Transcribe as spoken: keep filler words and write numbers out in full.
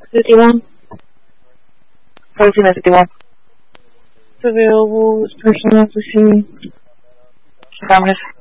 fifty-one. Fourteen at fifty-one. Available is personnel to see. Affirmative.